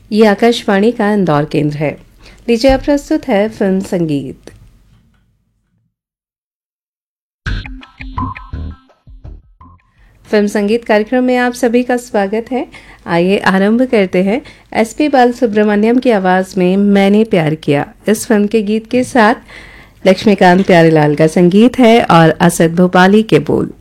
ये आकाशवाणी का इंदौर केंद्र है। लीजिए अब प्रस्तुत है फिल्म संगीत। फिल्म संगीत कार्यक्रम में आप सभी का स्वागत है। आइए आरंभ करते हैं एसपी बालसुब्रमण्यम की आवाज़ में मैंने प्यार किया इस फिल्म के गीत के साथ। लक्ष्मीकांत प्यारेलाल का संगीत है और असद भोपाली के बोल।